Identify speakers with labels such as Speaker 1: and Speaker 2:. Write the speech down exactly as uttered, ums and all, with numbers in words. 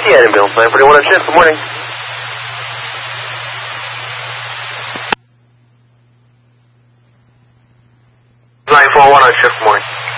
Speaker 1: Yeah, ambulance nine forty-one on shift. Good morning. nine four one on shift. Good morning.